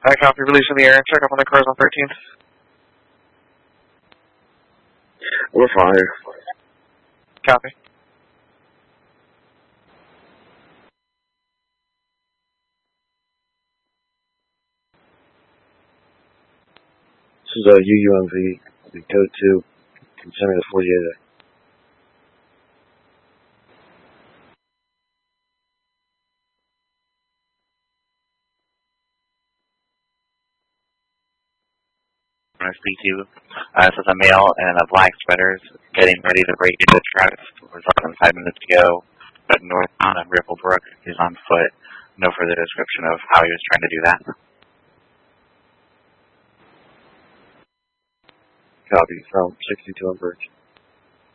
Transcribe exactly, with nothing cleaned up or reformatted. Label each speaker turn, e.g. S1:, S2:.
S1: I copy, release in the air. Check up on the cars on thirteenth.
S2: We're fine.
S1: Copy.
S2: This is a U U M V, the code two, send me the forty-eight.
S3: I speak to you. Uh, this is a male and a black sweaters getting ready to break into Travis. We're talking five minutes ago, but northbound on Ripplebrook. He's on foot. No further description of how he was trying to do that.
S2: Copy from sixty-two on bridge.